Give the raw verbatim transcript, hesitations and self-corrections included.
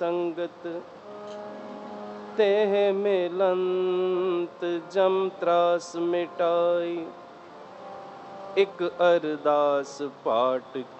ਸੰਗਤ तेह मिलंत जम त्रास मिटाई। एक अरदास पाठ